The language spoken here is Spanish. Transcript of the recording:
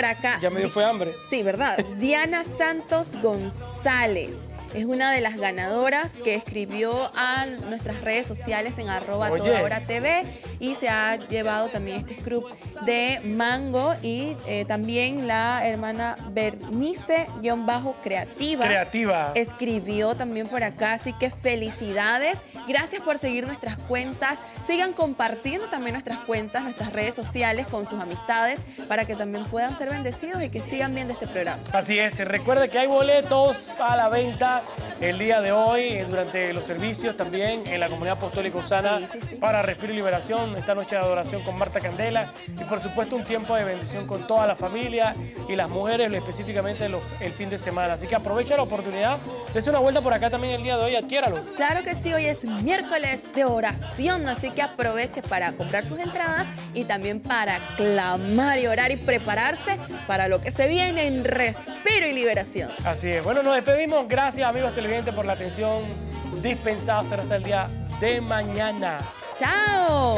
por acá. Ya me dio fue hambre. Sí, ¿verdad? Diana Santos González. Es una de las ganadoras que escribió a nuestras redes sociales en @todahoratv y se ha llevado también este scoop de mango y también la hermana Bernice-creativa. Creativa. Escribió también por acá, así que felicidades. Gracias por seguir nuestras cuentas. Sigan compartiendo también nuestras cuentas, nuestras redes sociales con sus amistades para que también puedan ser bendecidos y que sigan viendo este programa. Así es, recuerde que hay boletos a la venta el día de hoy durante los servicios también en la Comunidad Apostólica Osana para Respiro y Liberación, esta noche de adoración con Marta Candela y por supuesto un tiempo de bendición con toda la familia y las mujeres, específicamente el fin de semana. Así que aprovecha la oportunidad, dése una vuelta por acá también el día de hoy, adquiéralo. Claro que sí, hoy es miércoles de oración, así que aproveche para comprar sus entradas y también para clamar y orar y prepararse para lo que se viene en Respiro y Liberación. Así es. Bueno, nos despedimos. Gracias, amigos televidentes, por la atención dispensada. Será hasta el día de mañana. ¡Chao!